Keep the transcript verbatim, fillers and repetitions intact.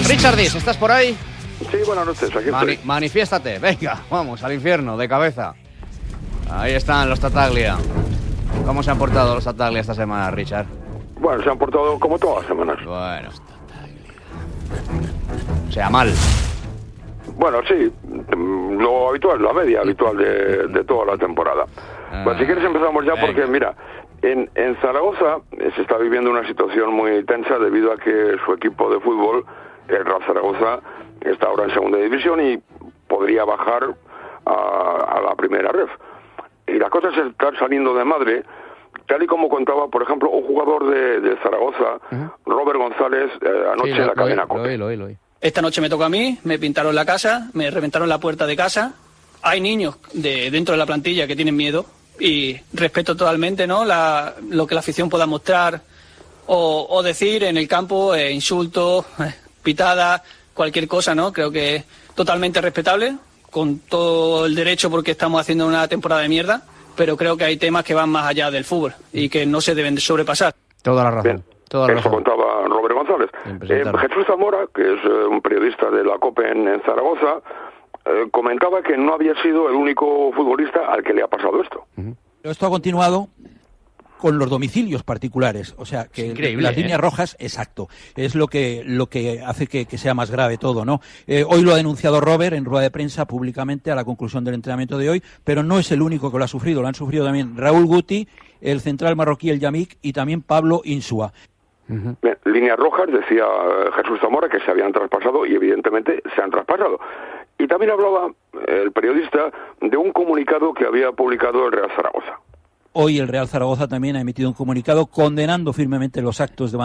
Richard Dis, ¿estás por ahí? Sí, buenas noches, aquí Mani- estoy. Manifiéstate, venga, vamos, al infierno, de cabeza. Ahí están los Tattaglia. ¿Cómo se han portado los Tattaglia esta semana, Richard? Bueno, se han portado como todas las semanas. Bueno. O sea, mal. Bueno, sí, lo habitual, la media habitual de, de toda la temporada. Ah, Bueno, si quieres empezamos ya venga. porque, mira, en, en Zaragoza se está viviendo una situación muy tensa debido a que su equipo de fútbol, el Real Zaragoza, está ahora en segunda división y podría bajar a, a la primera ref. Y las cosas están saliendo de madre, tal y como contaba, por ejemplo, un jugador de, de Zaragoza, uh-huh. Robert González, eh, anoche Sí, en la lo, cadena lo, COPE. lo, oí, lo, oí, lo oí. Esta noche me tocó a mí, me pintaron la casa, me reventaron la puerta de casa. Hay niños de dentro de la plantilla que tienen miedo y respeto totalmente, ¿no? La, lo que la afición pueda mostrar o, o decir en el campo, eh, insultos, eh, pitadas, cualquier cosa, ¿no? Creo que es totalmente respetable, con todo el derecho porque estamos haciendo una temporada de mierda, pero creo que hay temas que van más allá del fútbol y que no se deben sobrepasar. Toda la razón. Bien. Toda la Eso razón. contaba Robert González. Eh, Jesús Zamora, que es eh, un periodista de la COPE en, en Zaragoza, eh, comentaba que no había sido el único futbolista al que le ha pasado esto. Uh-huh. Esto ha continuado con los domicilios particulares, o sea, que increíble, las ¿eh? líneas rojas, exacto, es lo que lo que hace que, que sea más grave todo, ¿no? Eh, hoy lo ha denunciado Robert en rueda de prensa públicamente a la conclusión del entrenamiento de hoy, pero no es el único que lo ha sufrido, lo han sufrido también Raúl Guti, el central marroquí El Yamik y también Pablo Insua. Uh-huh. Bien, líneas rojas, decía Jesús Zamora, que se habían traspasado y evidentemente se han traspasado. Y también hablaba el periodista de un comunicado que había publicado el Real Zaragoza. Hoy el Real Zaragoza también ha emitido un comunicado condenando firmemente los actos de